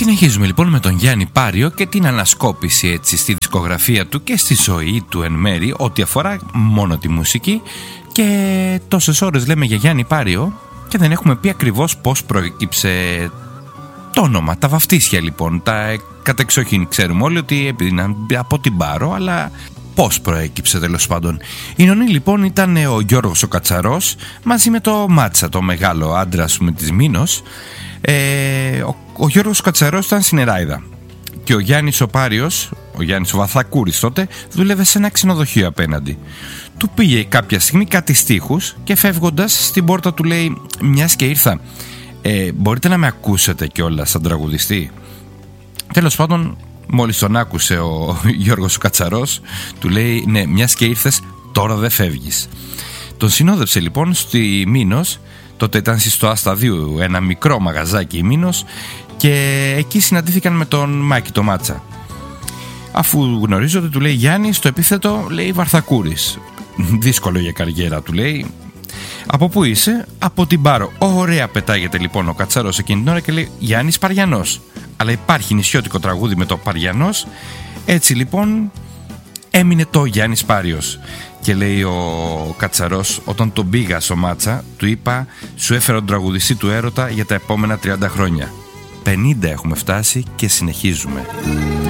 Συνεχίζουμε λοιπόν με τον Γιάννη Πάριο και την ανασκόπηση έτσι στη δισκογραφία του και στη ζωή του εν μέρη, ό,τι αφορά μόνο τη μουσική. Και τόσες ώρες λέμε για Γιάννη Πάριο και δεν έχουμε πει ακριβώς πώς προέκυψε το όνομα. Τα βαφτίσια λοιπόν, τα κατεξοχήν ξέρουμε όλοι ότι έπαιρναν από την Πάρο, αλλά πώς προέκυψε τέλος πάντων? Η νονή λοιπόν ήταν ο Γιώργος ο Κατσαρός μαζί με το Μάτσα, το μεγάλο άντρα με της Μήνος. Ο Γιώργος ο Κατσαρός ήταν στην Εράιδα και ο Γιάννης ο Πάριος, ο Γιάννης ο Βαθακούρης τότε, δούλευε σε ένα ξενοδοχείο απέναντι. Του πήγε κάποια στιγμή κάτι στίχους και φεύγοντας στην πόρτα του λέει: «Μιας και ήρθα, μπορείτε να με ακούσετε κιόλας σαν τραγουδιστή?» Τέλος πάντων, μόλις τον άκουσε ο Γιώργος ο Κατσαρός, του λέει: «Ναι, μιας και ήρθες, τώρα δεν φεύγεις». Τον συνόδευσε λοιπόν στη Μήνος. Τότε ήταν στο Ασταδίου, ένα μικρό μαγαζάκι η Μήνος, και εκεί συναντήθηκαν με τον Μάκη το Μάτσα. Αφού γνωρίζονται, του λέει: «Γιάννη, στο επίθετο», λέει, «Βαρθακούρης. Δύσκολο για καριέρα», του λέει. «Από πού είσαι?» «Από την Πάρο». Ωραία, πετάγεται λοιπόν ο Κατσαρός εκείνη την ώρα και λέει: «Γιάννης Παριανός». Αλλά υπάρχει νησιώτικο τραγούδι με το Παριανός. Έτσι λοιπόν έμεινε το Γιάννης Πάριος. Και λέει ο Κατσαρός, όταν τον πήγα στο Μάτσα, του είπα: «Σου έφερα τον τραγουδιστή του έρωτα για τα επόμενα 30 χρόνια». 50 έχουμε φτάσει και συνεχίζουμε.